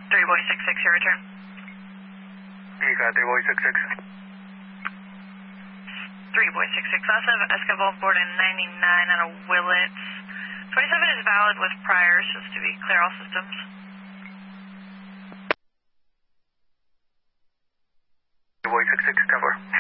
3 Boy 66, your return. You got 3 Boy 66. 3 Boy 66, last of Escobal board in 99 out of Willits. 27 is valid with priors, just to be clear all systems. 3 Boy 66, 10-4.